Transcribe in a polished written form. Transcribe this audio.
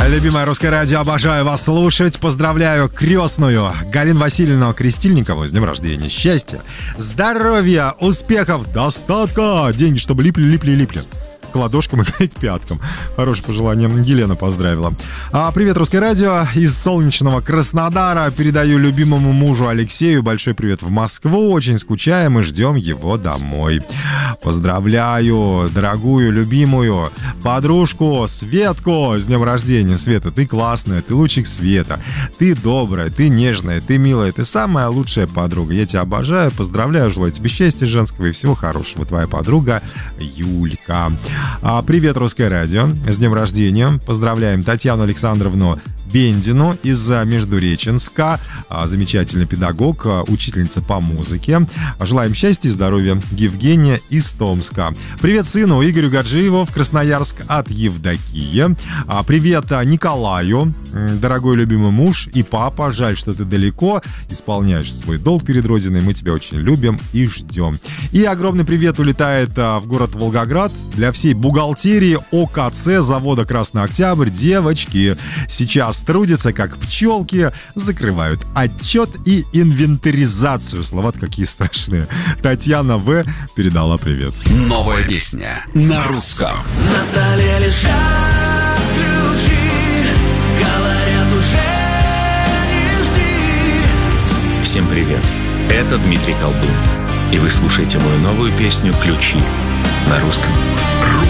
Любимое русское радио, обожаю вас слушать. Поздравляю крестную Галину Васильевну Крестильникову с днем рождения. Счастья, здоровья, успехов, достатка. Деньги, чтобы липли. К ладошкам и к пяткам. Хорошее пожелание. Елена поздравила. Привет, русское радио. Из солнечного Краснодара передаю любимому мужу Алексею большой привет в Москву. Очень скучаем и ждем его домой. Поздравляю дорогую, любимую подружку Светку с днем рождения. Света, ты классная, ты лучик света. Ты добрая, ты нежная, ты милая, ты самая лучшая подруга. Я тебя обожаю, поздравляю, желаю тебе счастья женского и всего хорошего. Твоя подруга Юлька. Привет, русское радио. С днем рождения. Поздравляем Татьяну Александровну Бендину из Междуреченска. Замечательный педагог, учительница по музыке. Желаем счастья и здоровья. Евгения из Томска. Привет сыну Игорю Гаджиеву в Красноярск от Евдокии. Привет Николаю, дорогой любимый муж и папа. Жаль, что ты далеко. Исполняешь свой долг перед Родиной. Мы тебя очень любим и ждем. И огромный привет улетает в город Волгоград для всей бухгалтерии ОКЦ завода «Красный Октябрь». Девочки сейчас трудятся, как пчелки, закрывают отчет и инвентаризацию. Слова-то какие страшные. Татьяна В. передала привет. Новая песня на русском. На столе лежат ключи, говорят, уже не жди. Всем привет, это Дмитрий Колдун, и вы слушаете мою новую песню «Ключи» на русском.